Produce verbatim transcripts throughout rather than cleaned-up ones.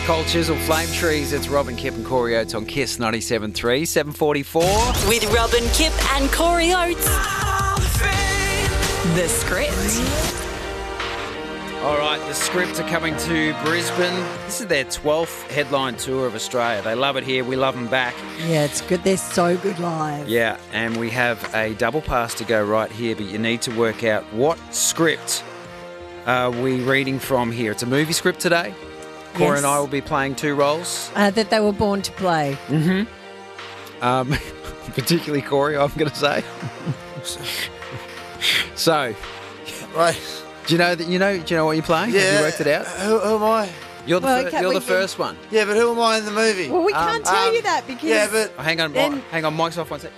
Cold Chisel, Flame Trees. It's Robin, Kip and Corey Oates on Kiss ninety-seven point three, seven forty-four. With Robin, Kip and Corey Oates. The Script. All right, the Script are coming to Brisbane. This is their twelfth headline tour of Australia. They love it here. We love them back. Yeah, it's good. They're so good live. Yeah, and we have a double pass to go right here, but you need to work out what script are we reading from here. It's a movie script today. Cora Yes. and I will be playing two roles. Uh, that they were born to play. Mm-hmm. Um, particularly Corey, I'm going to say. So, Right. do you know that you know? Do you know what you're playing? Yeah. Have you worked it out? Who, who am I? You're the Well, fir- okay, you're we the can- first one. Yeah, but who am I in the movie? Well, we Um, can't tell um, you that because... Yeah, but Oh, hang on, Then- Mi- hang on. Mike's off one sec.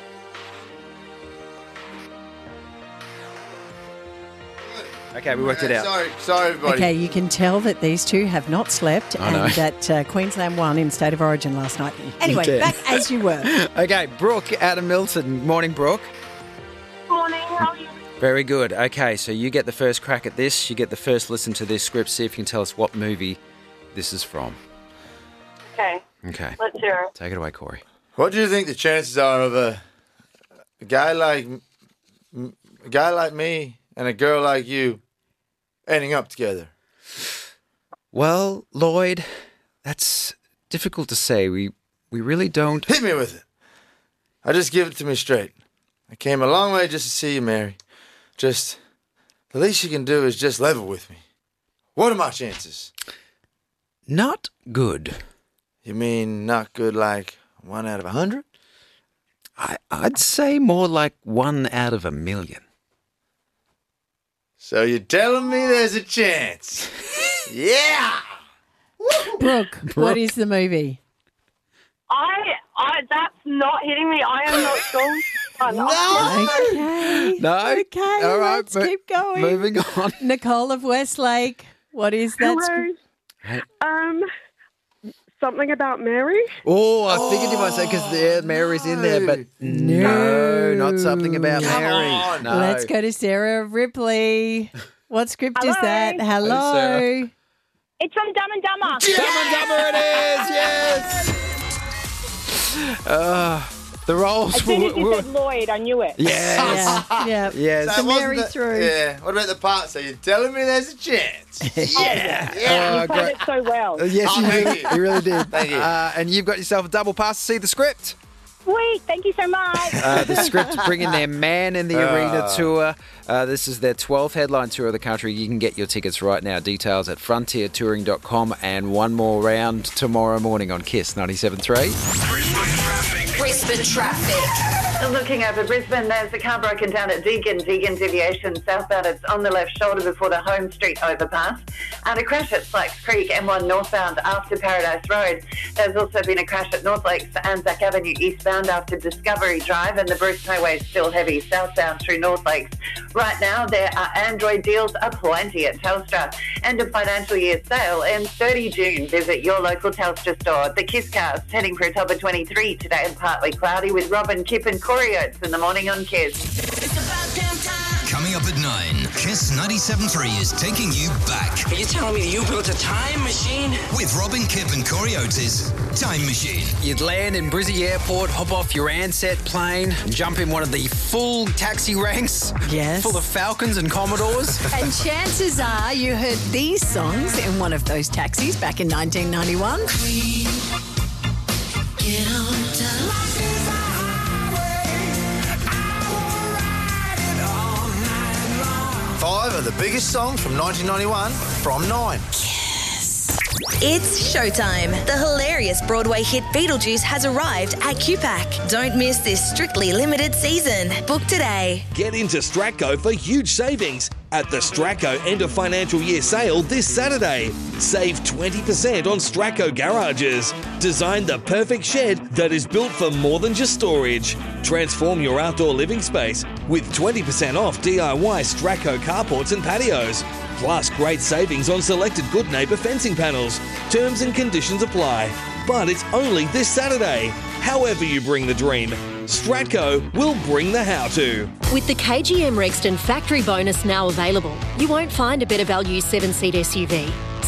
Okay, we worked it out. Sorry, sorry, everybody. Okay, you can tell that these two have not slept I and know. that uh, Queensland won in State of Origin last night. Anyway, can. back as you were. Okay, Brooke out of Milton. Morning, Brooke. Morning, how are you? Very good. Okay, so you get the first crack at this. You get the first listen to this script. See if you can tell us what movie this is from. Okay, Okay, let's hear it. take it away, Corey. What do you think the chances are of a, a guy like m- a guy like me and a girl like you ending up together? Well, Lloyd, that's difficult to say. We we really don't. Hit me with it. I just give it to me straight. I came a long way just to see you, Mary. Just the least you can do is just level with me. What are my chances? Not good. You mean not good like one out of a hundred? I, I'd say more like one out of a million. So you're telling me there's a chance? Yeah! Brooke, what is the movie? I, I, that's not hitting me. I am not sure. I'm not- Okay. No. Okay, All right, let's mo- keep going. Moving on. Nicole of Westlake, what is that? Hello. Hey. Um, something about Mary? Oh, I figured you might say because yeah, Mary's in there, but no, not something about Come Mary. on. No. Let's go to Sarah Ripley. What script is Hello. that? Hello. Sarah. It's from Dumb and Dumber. Dumb and Dumber it is, yes! Uh, the roles As soon were... as you were- said Lloyd, I knew it. yes. Yeah, yeah. Yes. So That wasn't Mary the- through. Yeah. What about the part? So you're telling me there's a chance? Yeah. Yeah. Oh, You played great. it so well. Uh, Yes, Oh, you, thank really, you. you really did. Thank you. Uh, and you've got yourself a double pass to see the script. Sweet, thank you so much. Uh, the script bringing their Man in the Arena Ah. tour. Uh, this is their twelfth headline tour of the country. You can get your tickets right now. Details at frontier touring dot com, and one more round tomorrow morning on Kiss ninety-seven point three. Brisbane traffic. Looking over Brisbane, there's a car broken down at Deakin, Deakin Deviation southbound. It's on the left shoulder before the Home Street overpass. And a crash at Sykes Creek, M one northbound after Paradise Road. There's also been a crash at North Lakes, Anzac Avenue eastbound after Discovery Drive, and the Bruce Highway is still heavy southbound through North Lakes. Right now, there are Android deals aplenty at Telstra. End of financial year sale ends thirty June. Visit your local Telstra store. The Kiss Cast heading for a top of twenty-three today and partly cloudy with Robin, Kip and Corey Oates in the morning on Kiss. Coming up at nine, Kiss ninety-seven point three is taking you back Are you telling me you built a time machine? with Robin, Kip and Corey Oates' Time Machine. You'd land in Brizzy Airport, hop off your Ansett plane, and jump in one of the full taxi ranks Yes. full of Falcons and Commodores. And chances are you heard these songs in one of those taxis back in nineteen ninety-one. Five of the biggest songs from nineteen ninety-one from Nine. It's showtime. The hilarious Broadway hit Beetlejuice has arrived at Q PAC. Don't miss this strictly limited season. Book today. Get into Stratco for huge savings at the Stratco end of financial year sale this Saturday. Save twenty percent on Stratco garages. Design the perfect shed that is built for more than just storage. Transform your outdoor living space with twenty percent off D I Y Stratco carports and patios. Plus great savings on selected Good Neighbour fencing panels. Terms and conditions apply. But it's only this Saturday. However you bring the dream, Stratco will bring the how-to. With the K G M Rexton factory bonus now available, you won't find a better value seven-seat S U V.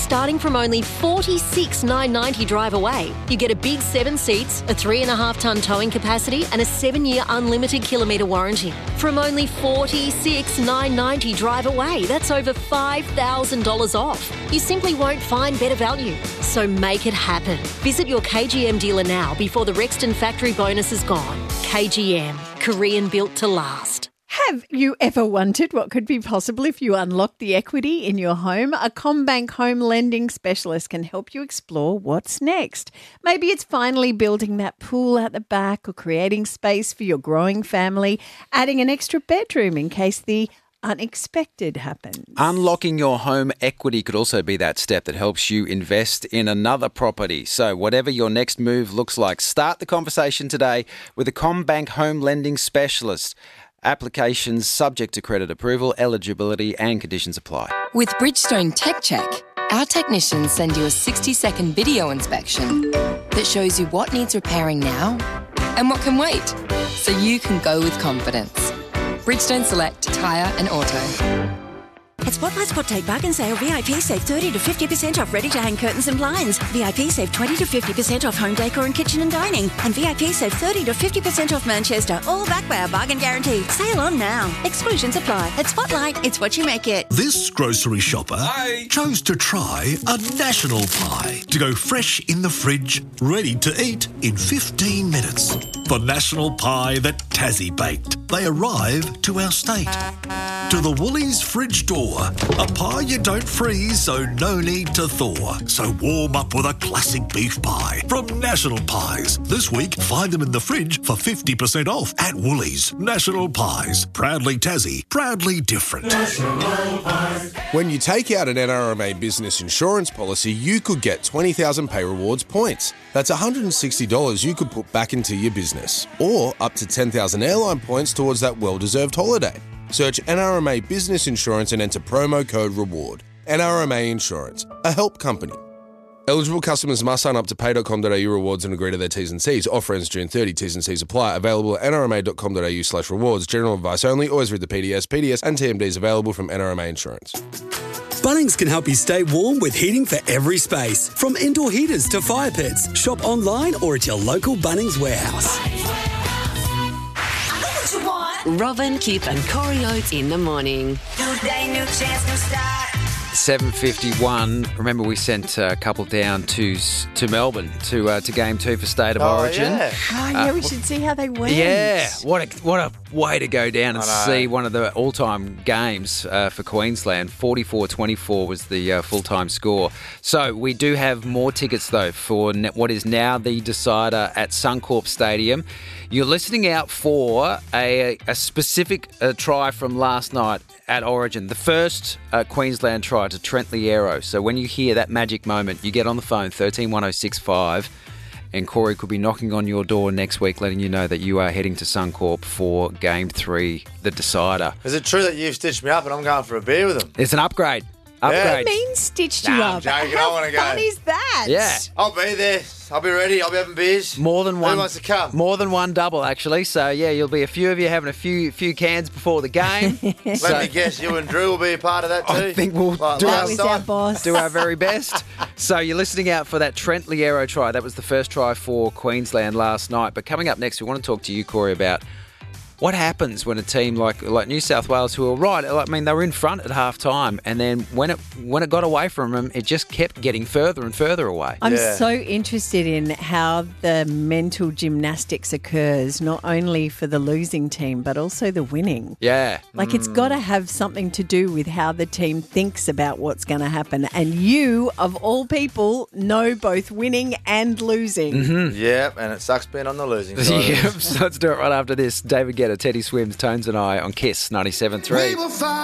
starting from only forty-six thousand nine hundred ninety drive away. You get a big seven seats, a three and a half tonne towing capacity and a seven-year unlimited kilometre warranty. From only forty-six thousand nine hundred ninety drive away. That's over five thousand dollars off. You simply won't find better value. So make it happen. Visit your K G M dealer now before the Rexton factory bonus is gone. K G M, Korean built to last. Have you ever wondered what could be possible if you unlock the equity in your home? A CommBank home lending specialist can help you explore what's next. Maybe it's finally building that pool out the back or creating space for your growing family, adding an extra bedroom in case the unexpected happens. Unlocking your home equity could also be that step that helps you invest in another property. So whatever your next move looks like, start the conversation today with a CommBank home lending specialist. Applications subject to credit approval, eligibility and conditions apply. With Bridgestone Tech Check, our technicians send you a sixty-second video inspection that shows you what needs repairing now and what can wait, so you can go with confidence. Bridgestone Select Tyre and Auto. At Spotlight Spot Take Bargain Sale, V I P save thirty to fifty percent off ready-to-hang curtains and blinds. V I P save twenty to fifty percent off home decor and kitchen and dining. And V I P save thirty to fifty percent off Manchester, all backed by our bargain guarantee. Sale on now. Exclusions apply. At Spotlight, it's what you make it. This grocery shopper Hi. chose to try a national pie to go fresh in the fridge, ready to eat in fifteen minutes. The national pie that Tassie baked. They arrive to our state. To the Woolies fridge door. A pie you don't freeze, so no need to thaw. So warm up with a classic beef pie from National Pies. This week, find them in the fridge for fifty percent off at Woolies. National Pies. Proudly Tassie. Proudly different. National Pies. When you take out an N R M A business insurance policy, you could get twenty thousand Pay Rewards points. That's one hundred sixty dollars you could put back into your business. Or up to ten thousand airline points towards that well-deserved holiday. Search N R M A Business Insurance and enter promo code REWARD. N R M A Insurance, a help company. Eligible customers must sign up to pay dot com dot a u rewards and agree to their T's and C's. Offer ends June thirtieth. T's and C's apply. Available at n r m a dot com dot a u slash rewards. General advice only. Always read the P D S. P D S and T M Ds available from N R M A Insurance. Bunnings can help you stay warm with heating for every space. From indoor heaters to fire pits. Shop online or at your local Bunnings warehouse. Robin, Kip and Corey Oates in the morning. New day, new chance, new start. seven fifty-one. Remember, we sent a couple down to to Melbourne to uh, to game two for State of Oh, Origin. yeah. Oh, yeah, Uh, we should see how they went. Yeah, what a what a way to go down and I know. see one of the all-time games uh, for Queensland. forty-four twenty-four was the uh, full-time score. So we do have more tickets though for ne- what is now the decider at Suncorp Stadium. You're listening out for a, a specific uh, try from last night at Origin, the first uh, Queensland try to Trent Liero. So when you hear that magic moment, you get on the phone, one three one oh six five, and Corey could be knocking on your door next week letting you know that you are heading to Suncorp for Game three, the decider. Is it true that you've stitched me up and I'm going for a beer with them? It's an upgrade. Upgrade. What do you mean stitched you Nah, I'm up? joking. How I wanna go. fun is that? Yeah. I'll be there. I'll be ready. I'll be having beers. More than one. Who wants to come? More than one double, actually. So, yeah, you'll be a few of you having a few few cans before the game. Let So- me guess, you and Drew will be a part of that too. I think we'll Like do last our, That was our time? boss. do our very best. So you're listening out for that Trent Liero try. That was the first try for Queensland last night. But coming up next, we want to talk to you, Corey, about what happens when a team like like New South Wales, who are right, I mean, they were in front at half time, and then when it when it got away from them, it just kept getting further and further away. I'm Yeah. so interested in how the mental gymnastics occurs, not only for the losing team, but also the winning. Yeah. Like, it's got to have something to do with how the team thinks about what's going to happen. And you, of all people, know both winning and losing. Mm-hmm. Yep, and it sucks being on the losing side. Yep. So let's do it right after this. David Guetta, Teddy Swims, Tones and I on Kiss ninety-seven point three.